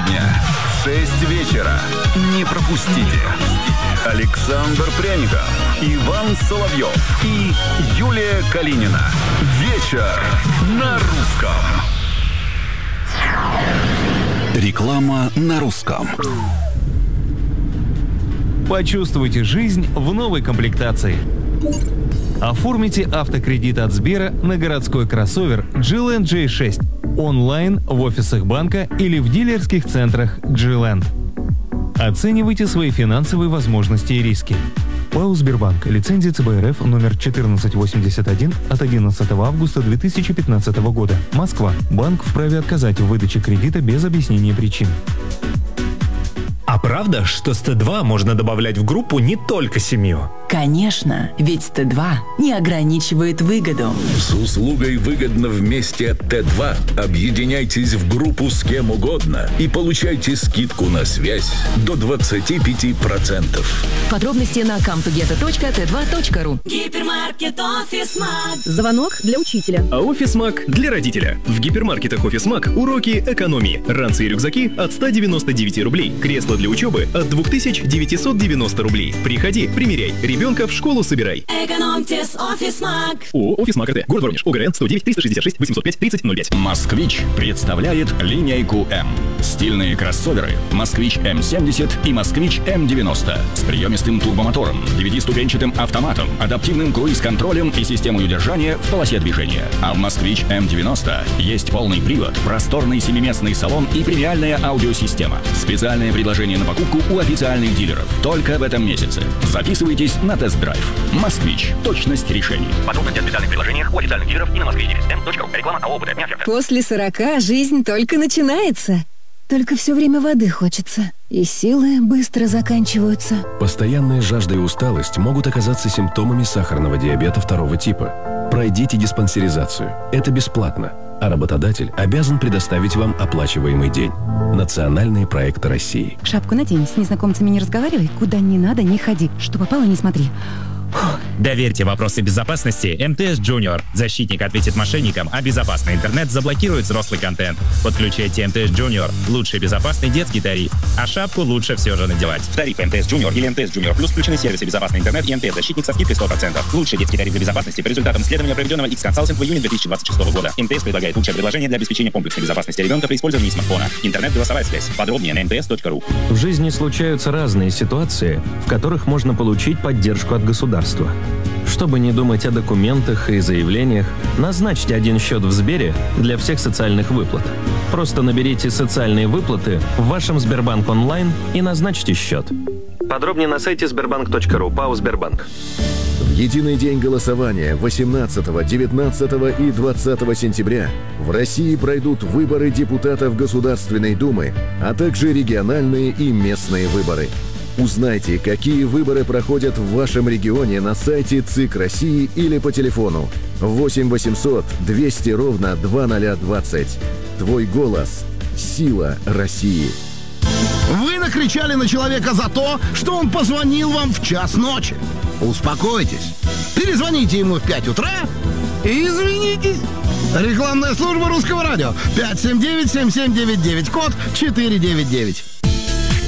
сегодня в 6 вечера. Не пропустите. Александр Пряников, Иван Соловьев и Юлия Калинина. Вечер на русском. Реклама на русском. Почувствуйте жизнь в новой комплектации. Оформите автокредит от Сбера на городской кроссовер GLand J6 онлайн в офисах банка или в дилерских центрах GLand. Оценивайте свои финансовые возможности и риски. ПАО «Сбербанк». Лицензия ЦБ РФ номер 1481 от 11 августа 2015 года. Москва. Банк вправе отказать в выдаче кредита без объяснения причин. А правда, что с Т2 можно добавлять в группу не только семью? Конечно, ведь Т2 не ограничивает выгоду. С услугой «Выгодно вместе» от Т2 объединяйтесь в группу с кем угодно и получайте скидку на связь до 25%. Подробности на comtogeto.t2.ru. Гипермаркет «Офисмаг». Звонок для учителя. А «Офисмаг» для родителя. В гипермаркетах «Офисмаг» уроки экономии. Ранцы и рюкзаки от 199 рублей. Кресло для учебы от 2990 рублей. Приходи, примеряй. Ребенка в школу собирай. Экономьте с «Офисмаг». ООО «Офисмаг АТ». Город Воронеж. ОГРН 109 366 805 3005. «Москвич» представляет линейку М. Стильные кроссоверы «Москвич М70» и «Москвич М90» с приемистым турбомотором, 9-ступенчатым автоматом, адаптивным круиз-контролем и системой удержания в полосе движения. А в «Москвич М90» есть полный привод, просторный семиместный салон и премиальная аудиосистема. Специальное предложение на покупку у официальных дилеров только в этом месяце. Записывайтесь на тест-драйв. «Москвич». Точность решений. Подробности о специальных предложениях у официальных дилеров и на moskvich.ru. Реклама АО «БТ». После 40 жизнь только начинается. Только все время воды хочется. И силы быстро заканчиваются. Постоянная жажда и усталость могут оказаться симптомами сахарного диабета 2 типа. Пройдите диспансеризацию. Это бесплатно. А работодатель обязан предоставить вам оплачиваемый день. Национальные проекты России. Шапку надень, с незнакомцами не разговаривай, куда не надо не ходи. Что попало, не смотри. Доверьте вопросы безопасности МТС Junior. Защитник ответит мошенникам, а безопасный интернет заблокирует взрослый контент. Подключайте МТС Junior. Лучший безопасный детский тариф. А шапку лучше все же надевать. В тариф МТС Junior или МТС Junior Plus включены сервисы безопасный интернет и МТС Защитник со скидкой 100%. Лучший детский тариф для безопасности по результатам исследования, проведенного X-Consulting в июне 2026 года. МТС предлагает лучшее предложение для обеспечения комплексной безопасности ребенка при использовании смартфона. Интернет-голосовая связь. Подробнее на mts.ru. В жизни случаются разные ситуации, в которых можно получить поддержку от государства. Чтобы не думать о документах и заявлениях, назначьте один счет в Сбере для всех социальных выплат. Просто наберите «Социальные выплаты» в вашем Сбербанк онлайн и назначьте счет. Подробнее на сайте sberbank.ru. ПАО «Сбербанк». В единый день голосования 18, 19 и 20 сентября в России пройдут выборы депутатов Государственной Думы, а также региональные и местные выборы. Узнайте, какие выборы проходят в вашем регионе на сайте ЦИК России или по телефону 8 800 200 ровно 2020. Твой голос – сила России. Вы накричали на человека за то, что он позвонил вам в час ночи. Успокойтесь. Перезвоните ему в 5 утра и извинитесь. Рекламная служба Русского радио. 579-7799, код 499.